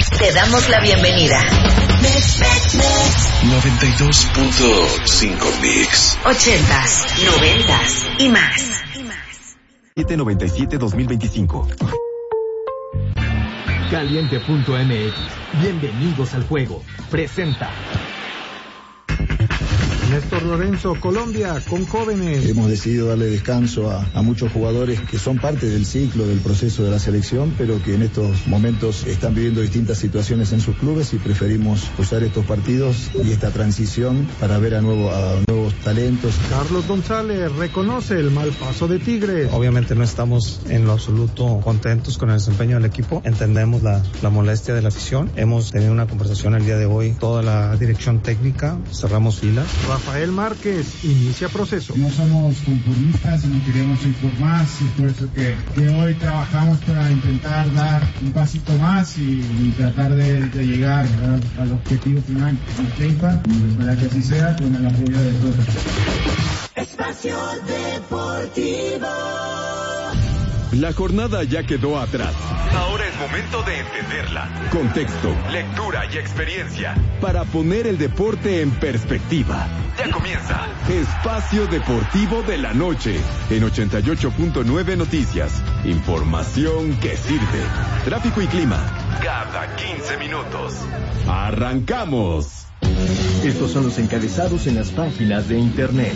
Te damos la bienvenida. 92.5 Mix. 80s, 90s y más. 797-2025. Caliente.mx. Bienvenidos al juego. Presenta. Néstor Lorenzo, Colombia, con jóvenes. Hemos decidido darle descanso a muchos jugadores que son parte del ciclo, del proceso de la selección, pero que en estos momentos están viviendo distintas situaciones en sus clubes y preferimos usar estos partidos y esta transición para ver a nuevos talentos. Carlos González reconoce el mal paso de Tigres. Obviamente no estamos en lo absoluto contentos con el desempeño del equipo. Entendemos la molestia de la afición. Hemos tenido una conversación el día de hoy, toda la dirección técnica, cerramos filas. Rafael Márquez inicia proceso. No somos conformistas, no queremos ir por más, y por eso que hoy trabajamos para intentar dar un pasito más y tratar de llegar al objetivo final en 30, y para que así sea con el apoyo de todos. Espacio Deportivo. La jornada ya quedó atrás. Ahora es momento de entenderla. Contexto, lectura y experiencia. Para poner el deporte en perspectiva. Ya comienza. Espacio Deportivo de la Noche. En 88.9 Noticias. Información que sirve. Tráfico y clima. Cada 15 minutos. ¡Arrancamos! Estos son los encabezados en las páginas de internet.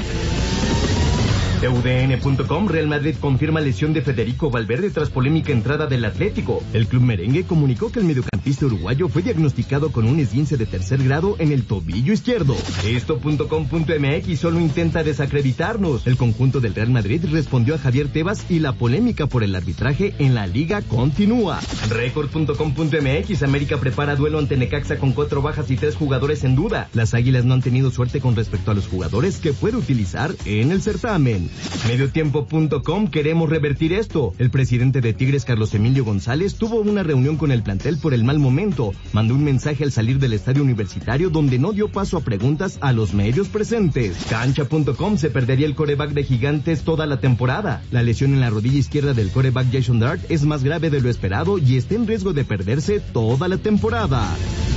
UDN.com. Real Madrid confirma lesión de Federico Valverde tras polémica entrada del Atlético. El club merengue comunicó que el mediocampista uruguayo fue diagnosticado con un esguince de tercer grado en el tobillo izquierdo. Esto.com.mx solo intenta desacreditarnos. El conjunto del Real Madrid respondió a Javier Tebas y la polémica por el arbitraje en la liga continúa. Record.com.mx. América prepara duelo ante Necaxa con 4 bajas y 3 jugadores en duda. Las Águilas no han tenido suerte con respecto a los jugadores que puede utilizar en el certamen. Mediotiempo.com. Queremos revertir esto. El presidente de Tigres, Carlos Emilio González, tuvo una reunión con el plantel por el mal momento. Mandó un mensaje al salir del estadio universitario donde no dio paso a preguntas a los medios presentes. Cancha.com. Se perdería el quarterback de Gigantes toda la temporada. La lesión en la rodilla izquierda del quarterback Jason Dart es más grave de lo esperado y está en riesgo de perderse toda la temporada.